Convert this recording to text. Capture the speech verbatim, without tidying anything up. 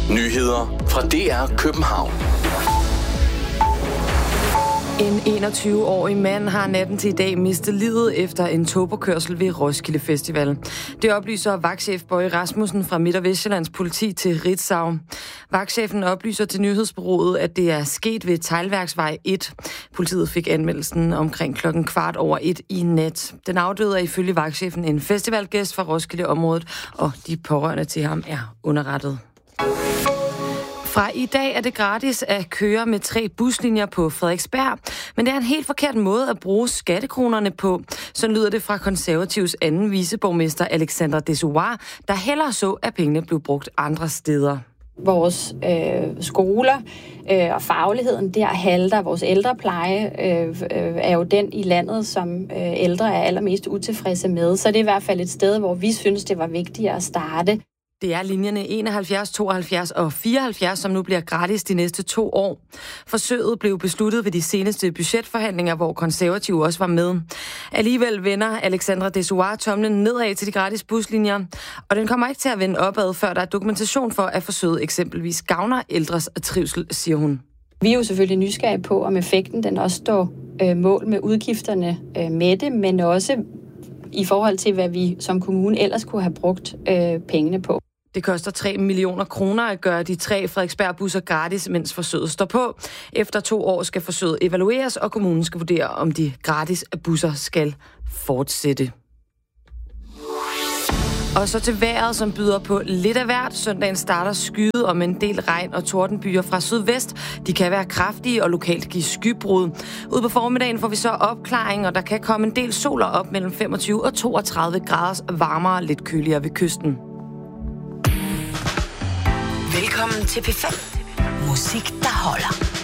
Nyheder fra D R København. En enogtyve-årig mand har natten til i dag mistet livet efter en tåbekørsel ved Roskilde Festival. Det oplyser vagtchef Bøje Rasmussen fra Midt- og Vestjyllands politi til Ritzau. Vagtchefen oplyser til nyhedsbureauet, at det er sket ved Teglværksvej et. Politiet fik anmeldelsen omkring klokken kvart over et i nat. Den afdøde er ifølge vagtchefen en festivalgæst fra Roskilde-området, og de pårørende til ham er underrettet. Fra i dag er det gratis at køre med tre buslinjer på Frederiksberg, men det er en helt forkert måde at bruge skattekronerne på. Så lyder det fra Konservativs anden viceborgmester Alexandra Dessoir, der hellere så, at pengene blev brugt andre steder. Vores øh, skoler øh, og fagligheden der halter. Vores ældrepleje øh, øh, er jo den i landet, som øh, ældre er allermest utilfredse med. Så det er i hvert fald et sted, hvor vi synes, det var vigtigt at starte. Det er linjerne enoghalvfjerds, tooghalvfjerds og fireoghalvfjerds, som nu bliver gratis de næste to år. Forsøget blev besluttet ved de seneste budgetforhandlinger, hvor Konservative også var med. Alligevel vender Alexandra Dessoir tomlen nedad til de gratis buslinjer, og den kommer ikke til at vende opad, før der er dokumentation for, at forsøget eksempelvis gavner ældres trivsel, siger hun. Vi er jo selvfølgelig nysgerrige på, om effekten den også står øh, mål med udgifterne øh, med det, men også i forhold til, hvad vi som kommune ellers kunne have brugt øh, pengene på. Det koster tre millioner kroner at gøre de tre Frederiksberg-busser gratis, mens forsøget står på. Efter to år skal forsøget evalueres, og kommunen skal vurdere, om de gratis busser skal fortsætte. Og så til vejret, som byder på lidt af hvert. Søndagen starter skyet om en del regn og tordenbyer fra sydvest. De kan være kraftige og lokalt give skybrud. Ude på formiddagen får vi så opklaring, og der kan komme en del soler op mellem femogtyve og toogtredive graders varmere, lidt køligere ved kysten. Velkommen til P fem. Musik, der holder.